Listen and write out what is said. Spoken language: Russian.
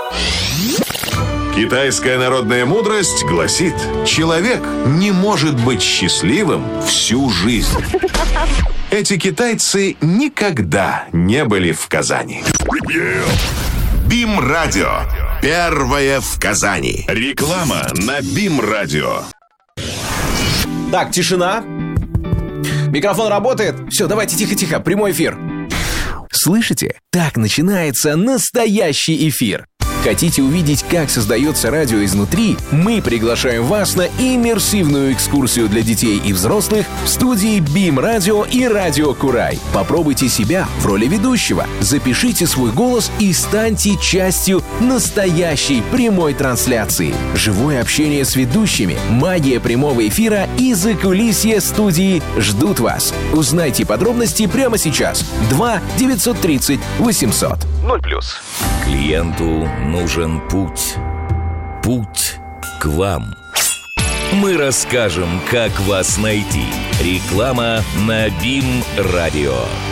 Китайская народная мудрость гласит: человек не может быть счастливым всю жизнь. Эти китайцы никогда не были в Казани. БИМ-радио. Первое в Казани. Реклама на БИМ-радио. Так, тишина. Микрофон работает. Все, давайте тихо-тихо, прямой эфир. Слышите? Так начинается настоящий эфир. Хотите увидеть, как создается радио изнутри? Мы приглашаем вас на иммерсивную экскурсию для детей и взрослых в студии БИМ-радио и Радио Курай. Попробуйте себя в роли ведущего. Запишите свой голос и станьте частью настоящей прямой трансляции. Живое общение с ведущими, магия прямого эфира и закулисье студии ждут вас. Узнайте подробности прямо сейчас. 2-930-800. 0+. Клиенту нужен путь. Путь к вам. Мы расскажем, как вас найти. Реклама на БИМ-радио.